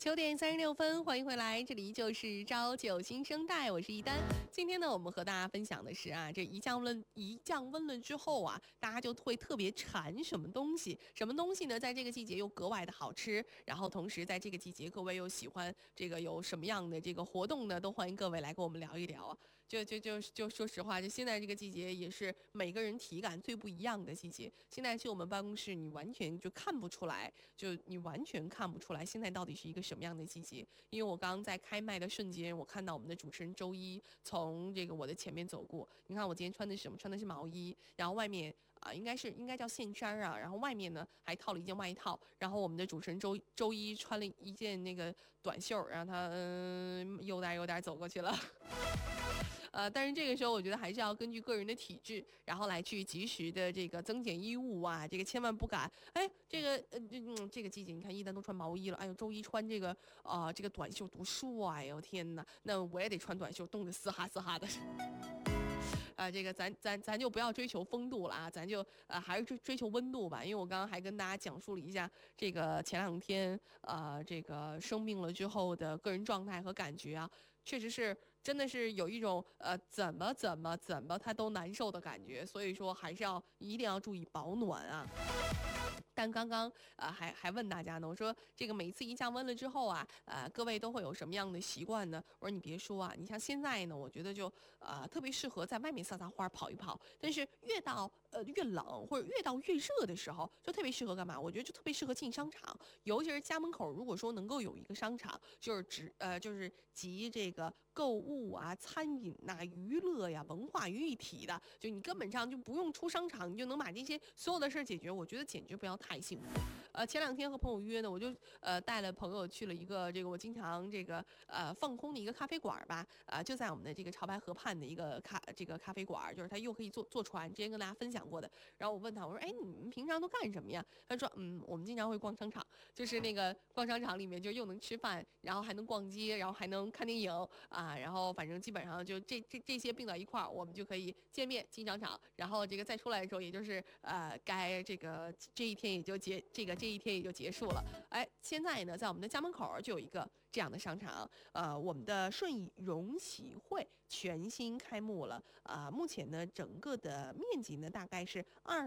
9点36分，欢迎回来，这里就是朝九新生代，我是一丹。今天呢，我们和大家分享的是这一降温了之后大家就会特别馋什么东西？什么东西呢？在这个季节又格外的好吃，然后同时在这个季节各位又喜欢这个有什么样的这个活动呢？都欢迎各位来跟我们聊一聊啊。就说实话，就现在这个季节也是每个人体感最不一样的季节。现在去我们办公室，你完全就看不出来，你完全看不出来现在到底是一个什么样的季节。因为我刚刚在开麦的瞬间，我看到我们的主持人周一从这个我的前面走过。你看我今天穿的是什么？穿的是毛衣，然后外面应该叫线衫然后外面呢还套了一件外套。然后我们的主持人周一穿了一件那个短袖，然后他悠点走过去了。但是这个时候我觉得还是要根据个人的体质，然后来去及时的这个增减衣物这个千万不敢，这个季节你看一旦都穿毛衣了，哎呦，周一穿这个短袖多帅哟，天哪，那我也得穿短袖，冻得嘶哈嘶哈的。这个咱就不要追求风度了咱就还是追求温度吧。因为我刚刚还跟大家讲述了一下这个前2天这个生病了之后的个人状态和感觉确实是真的是有一种怎么他都难受的感觉，所以说还是一定要注意保暖但刚刚还问大家呢，我说这个每次一降温了之后各位都会有什么样的习惯呢？我说你别说你像现在呢，我觉得就特别适合在外面撒花跑一跑。但是越到越冷或者越到越热的时候，就特别适合干嘛？我觉得就特别适合进商场，尤其是家门口，如果说能够有一个商场，就是集这个购物餐饮娱乐文化于一体的，就你根本上就不用出商场，你就能把这些所有的事儿解决。我觉得简直不要太幸福。前2天和朋友约呢，我就带了朋友去了一个这个我经常这个放空的一个咖啡馆吧，就在我们的这个潮白河畔的一个咖啡馆，就是它又可以坐船，之前跟大家分享过的。然后我问他，我说你们平常都干什么呀？他说我们经常会逛商场，就是那个逛商场里面就又能吃饭，然后还能逛街，然后还能看电影然后反正基本上就这些并到一块儿，我们就可以见面进商场，然后这个再出来的时候，也就是该这一天也就结束了。现在呢，在我们的家门口就有一个这样的商场，我们的顺义荣喜汇全新开幕了目前呢，整个的面积呢大概是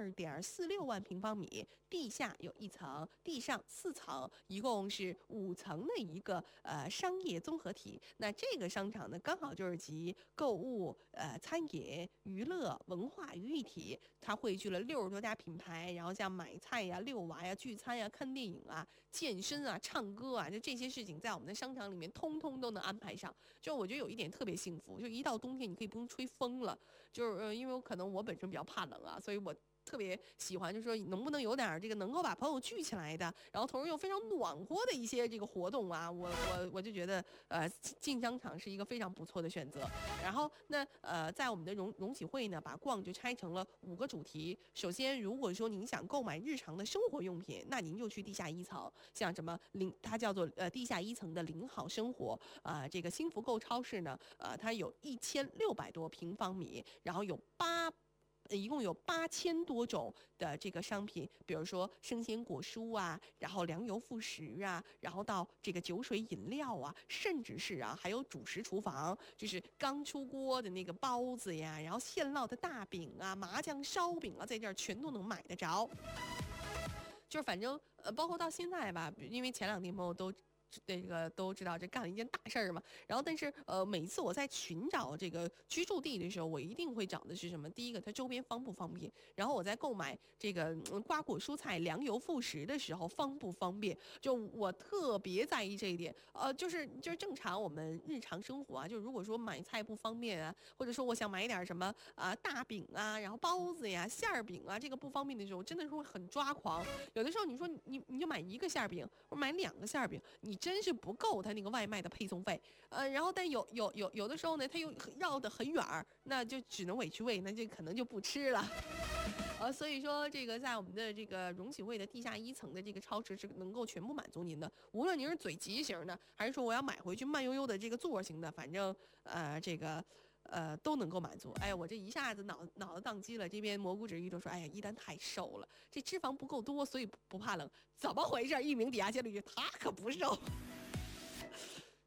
2.46万平方米，地下有1层，地上4层，一共是5层的一个商业综合体。那这个商场呢，刚好就是集购物、餐饮、娱乐、文化于一体，它汇聚了60多家品牌，然后像买菜遛娃聚餐看电影健身唱歌就这些事情，在我们的商场里面通通都能安排上。就我觉得有一点特别幸福，就一到冬天你可以不用吹风了，就是因为可能我本身比较怕冷所以我特别喜欢，就是说能不能有点这个能够把朋友聚起来的，然后同时又非常暖和的一些这个活动我就觉得进商场是一个非常不错的选择。然后那在我们的荣喜汇呢，把逛就拆成了5个主题。首先，如果说您想购买日常的生活用品，那您就去地下1层，像什么它叫做地下1层的零好生活这个新福购超市呢，它有1600多平方米，然后一共有8000多种的这个商品，比如说生鲜果蔬然后粮油副食然后到这个酒水饮料甚至是还有主食厨房，就是刚出锅的那个包子然后现烙的大饼麻酱烧饼在这儿全都能买得着。就是反正包括到现在吧，因为前2天朋友都知道这干了一件大事儿嘛。然后但是每一次我在寻找这个居住地的时候，我一定会找的是什么？第一个，它周边方不方便？然后我在购买这个瓜果蔬菜、粮油副食的时候方不方便？就我特别在意这一点。就是正常我们日常生活就如果说买菜不方便或者说我想买点什么大饼然后包子馅儿饼这个不方便的时候，真的是会很抓狂。有的时候你说你就买1个馅儿饼，或者买2个馅儿饼，你真是不够他那个外卖的配送费。然后但有的时候呢，他又绕得很远那就只能委屈胃，那就可能就不吃了。所以说这个在我们的这个荣喜汇的地下1层的这个超市是能够全部满足您的，无论您是嘴急型的，还是说我要买回去慢悠悠的这个座型的，反正这个都能够满足。我这一下子脑子宕机了。这边蘑菇指一都说，一丹太瘦了，这脂肪不够多，所以不怕冷。怎么回事？一鸣底下接了一句，他可不瘦。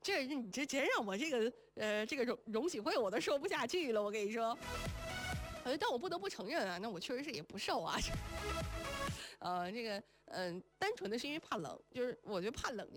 你这真让我这个容喜会我都说不下去了，我跟你说。但我不得不承认啊，那我确实是也不瘦啊。单纯的是因为怕冷，就是我觉得怕冷。